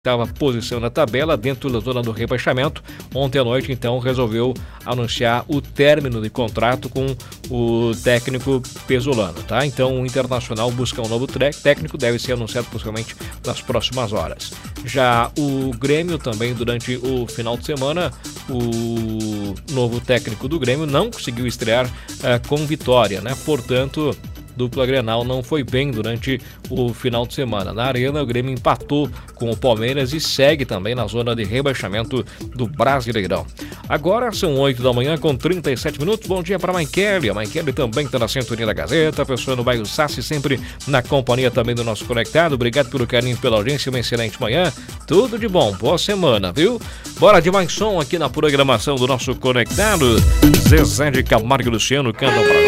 Estava posição na tabela dentro da zona do rebaixamento. Ontem à noite, então, resolveu anunciar o término de contrato com o técnico pesolano, tá? Então, o Internacional busca um novo técnico, deve ser anunciado possivelmente nas próximas horas. Já o Grêmio também, durante o final de semana, o novo técnico do Grêmio não conseguiu estrear com vitória, né? Portanto, dupla Grenal não foi bem durante o final de semana. Na Arena, o Grêmio empatou com o Palmeiras e segue também na zona de rebaixamento do Brasileirão. Agora são 8 da manhã com 37 minutos. Bom dia para a Kelly. A Kelly também está na sintonia da Gazeta. A pessoa no bairro Sassi sempre na companhia também do nosso conectado. Obrigado pelo carinho, pela audiência. Uma excelente manhã. Tudo de bom. Boa semana, viu? Bora de mais som aqui na programação do nosso conectado. Zezé de Camargo e Luciano cantam pra